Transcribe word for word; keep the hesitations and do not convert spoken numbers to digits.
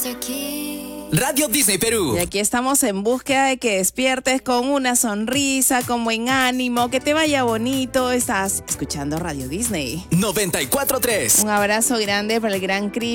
Radio Disney Perú. Y aquí estamos en búsqueda de que despiertes con una sonrisa, con buen ánimo, que te vaya bonito. Estás escuchando Radio Disney. noventa y cuatro punto tres. Un abrazo grande para el gran Cris.